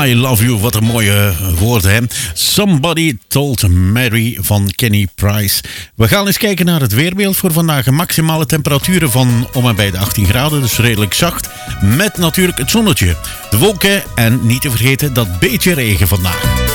I Love You. Wat een mooie woorden, hè. Somebody Told Mary van Kenny Price. We gaan eens kijken naar het weerbeeld voor vandaag. Maximale temperaturen van om en bij de 18 graden, dus redelijk zacht. Met natuurlijk het zonnetje, de wolken en niet te vergeten dat beetje regen vandaag.